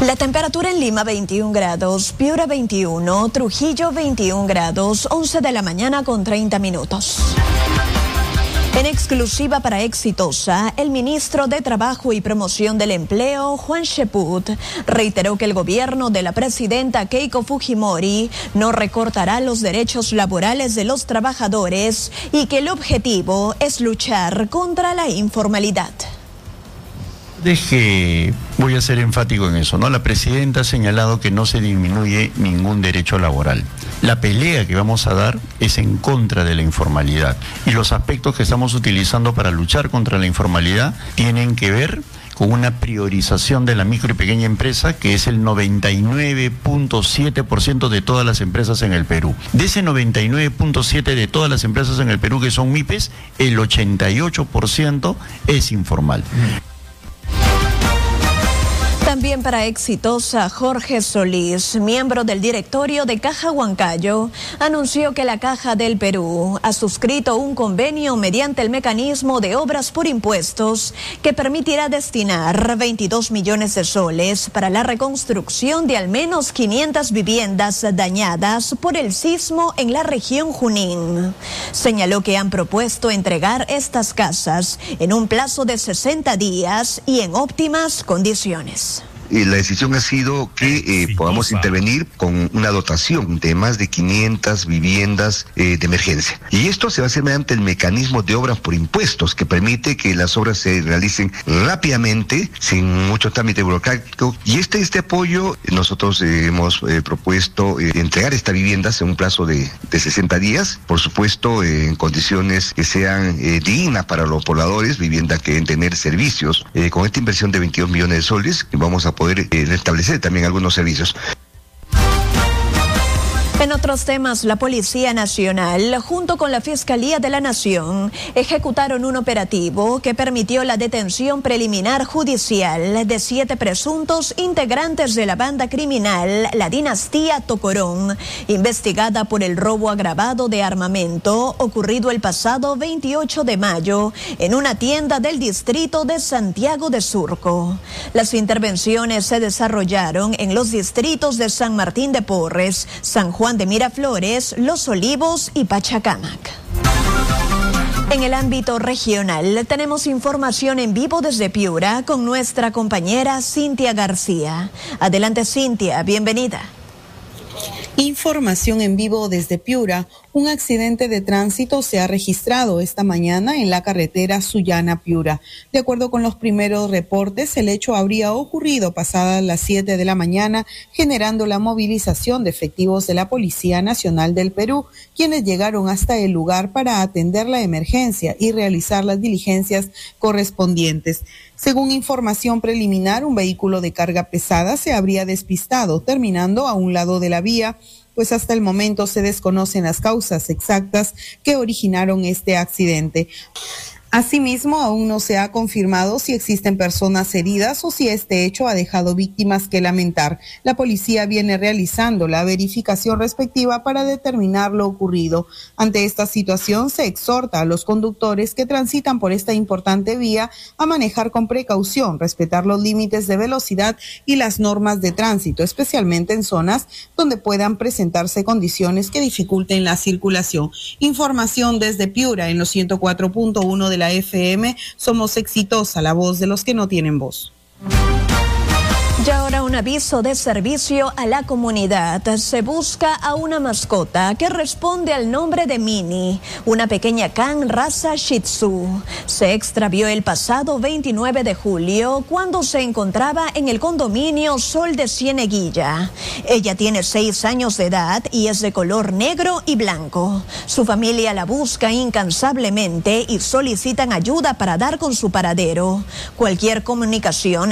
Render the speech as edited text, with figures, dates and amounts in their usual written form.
La temperatura en Lima 21 grados, Piura 21, Trujillo 21 grados, 11 de la mañana con 30 minutos. En exclusiva para Exitosa, el ministro de Trabajo y Promoción del Empleo, Juan Cheput, reiteró que el gobierno de la presidenta Keiko Fujimori no recortará los derechos laborales de los trabajadores y que el objetivo es luchar contra la informalidad. Voy a ser enfático en eso, ¿no? La presidenta ha señalado que no se disminuye ningún derecho laboral. La pelea que vamos a dar es en contra de la informalidad. Y los aspectos que estamos utilizando para luchar contra la informalidad tienen que ver con una priorización de la micro y pequeña empresa, que es el 99.7% de todas las empresas en el Perú. De ese 99.7% de todas las empresas en el Perú que son MIPES, el 88% es informal. También para Exitosa, Jorge Solís, miembro del directorio de Caja Huancayo, anunció que la Caja del Perú ha suscrito un convenio mediante el mecanismo de obras por impuestos que permitirá destinar 22 millones de soles para la reconstrucción de al menos 500 viviendas dañadas por el sismo en la región Junín. Señaló que han propuesto entregar estas casas en un plazo de 60 días y en óptimas condiciones. La decisión ha sido que podamos intervenir con una dotación de más de 500 viviendas de emergencia. Y esto se va a hacer mediante el mecanismo de obras por impuestos, que permite que las obras se realicen rápidamente, sin mucho trámite burocrático. Y este apoyo, nosotros hemos propuesto entregar estas viviendas en un plazo de 60 días, por supuesto en condiciones que sean dignas para los pobladores, viviendas que deben tener servicios. Con esta inversión de 22 millones de soles, vamos a poder restablecer también algunos servicios. En otros temas, la Policía Nacional, junto con la Fiscalía de la Nación, ejecutaron un operativo que permitió la detención preliminar judicial de 7 presuntos integrantes de la banda criminal La Dinastía Tocorón, investigada por el robo agravado de armamento ocurrido el pasado 28 de mayo en una tienda del distrito de Santiago de Surco. Las intervenciones se desarrollaron en los distritos de San Martín de Porres, San Juan de Miraflores, Los Olivos y Pachacamac. En el ámbito regional tenemos información en vivo desde Piura con nuestra compañera Cintia García. Adelante, Cintia, bienvenida. Información en vivo desde Piura. Un accidente de tránsito se ha registrado esta mañana en la carretera Sullana-Piura. De acuerdo con los primeros reportes, el hecho habría ocurrido pasadas las 7 de la mañana, generando la movilización de efectivos de la Policía Nacional del Perú, quienes llegaron hasta el lugar para atender la emergencia y realizar las diligencias correspondientes. Según información preliminar, un vehículo de carga pesada se habría despistado, terminando a un lado de la vía, pues hasta el momento se desconocen las causas exactas que originaron este accidente. Asimismo, aún no se ha confirmado si existen personas heridas o si este hecho ha dejado víctimas que lamentar. La policía viene realizando la verificación respectiva para determinar lo ocurrido. Ante esta situación, se exhorta a los conductores que transitan por esta importante vía a manejar con precaución, respetar los límites de velocidad y las normas de tránsito, especialmente en zonas donde puedan presentarse condiciones que dificulten la circulación. Información desde Piura en los 104.1 de la FM, somos Exitosa, la voz de los que no tienen voz. Y ahora un aviso de servicio a la comunidad. Se busca a una mascota que responde al nombre de Mini, una pequeña can raza Shih Tzu. Se extravió el pasado 29 de julio cuando se encontraba en el condominio Sol de Cieneguilla. Ella tiene 6 años de edad y es de color negro y blanco. Su familia la busca incansablemente y solicitan ayuda para dar con su paradero. Cualquier comunicación